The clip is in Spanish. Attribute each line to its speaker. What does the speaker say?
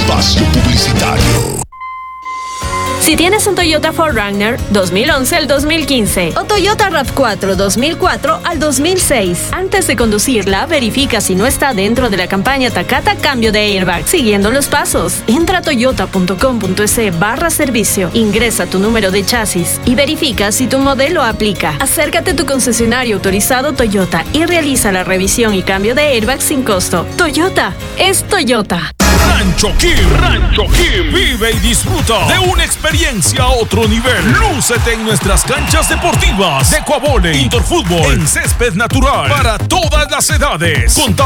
Speaker 1: Espacio Publicitario.
Speaker 2: Si tienes un Toyota 4Runner 2011 al 2015 o Toyota RAV4 2004 al 2006, antes de conducirla, verifica si no está dentro de la campaña Takata Cambio de Airbag, siguiendo los pasos. Entra a toyota.com.es/servicio, ingresa tu número de chasis y verifica si tu modelo aplica. Acércate a tu concesionario autorizado Toyota y realiza la revisión y cambio de airbag sin costo. Toyota es Toyota.
Speaker 3: Rancho Kim, vive y disfruta de una experiencia a otro nivel. Lúcete en nuestras canchas deportivas de Ecuavole, Indoor Fútbol, en césped natural para todas las edades.